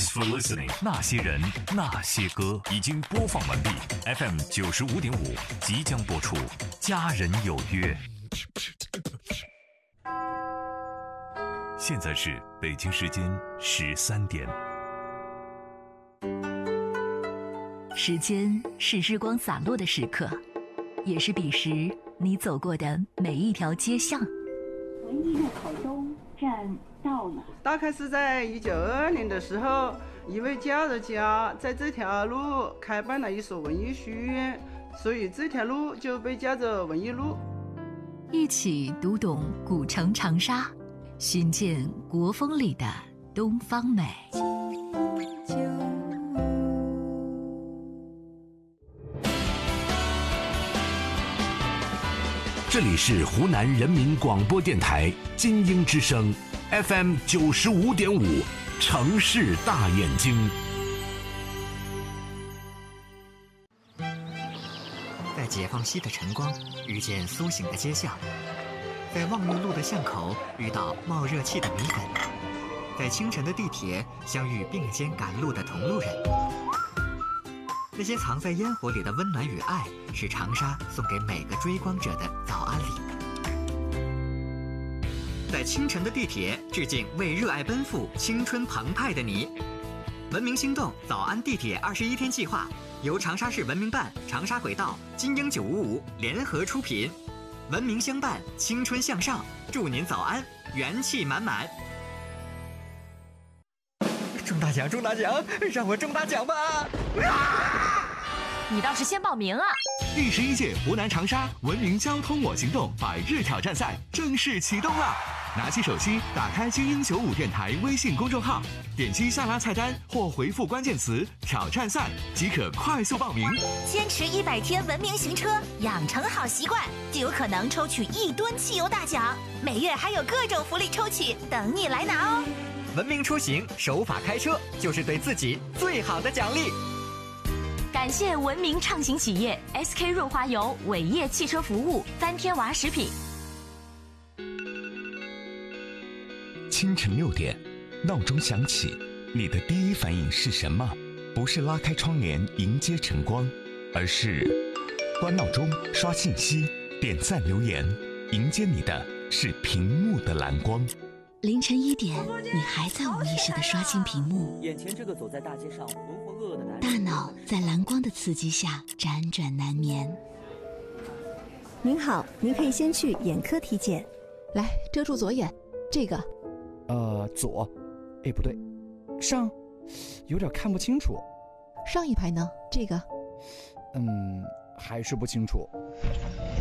Thanks for listening。那些人，那些歌已经播放完毕。FM 95.5即将播出。家人有约。现在是北京时间13点。 时间是日光洒落的时刻，也是彼时你走过的每一条街巷。 文艺路口东站到了。 大概是在1922年的时候，一位家的家在这条路开办了一所文艺学院，所以这条路就被叫做文艺路。 一起读懂古城长沙，寻见国风里的东方美。 这里是湖南人民广播电台金鹰之声 FM 95.5城市大眼睛。 在解放西的晨光遇见苏醒的街巷，在望月路的巷口遇到冒热气的米粉，在清晨的地铁相遇并肩赶路的同路人。那些藏在烟火里的温暖与爱，是长沙送给每个追光者的早安礼。在清晨的地铁致敬为热爱奔赴、青春澎湃的你。文明心动早安地铁21天计划由长沙市文明办、长沙轨道、金鹰955联合出品，文明相伴，青春向上，祝您早安，元气满满。中大奖，中大奖，让我中大奖吧！ 你倒是先报名啊！ 第11届湖南长沙文明交通我行动100日挑战赛正式启动了！拿起手机，打开金鹰95电台微信公众号，点击下拉菜单或回复关键词“挑战赛”即可快速报名。 坚持100天文明行车，养成好习惯，就有可能抽取1吨汽油大奖。每月还有各种福利抽取等你来拿哦！ 文明出行，守法开车，就是对自己最好的奖励。 感谢文明畅行企业 SK 润滑油、伟业汽车服务、翻天娃食品。 清晨6点，闹钟响起，你的第一反应是什么？不是拉开窗帘迎接晨光，而是关闹钟、刷信息、点赞留言，迎接你的是屏幕的蓝光。 凌晨1点，你还在无意识地刷新屏幕， 眼前这个走在大街上浑浑噩噩的男人， 大脑在蓝光的刺激下辗转难眠。 您好，您可以先去眼科体检。 来，遮住左眼，这个。 左，不对，上，有点看不清楚。 上一排呢？这个。 还是不清楚。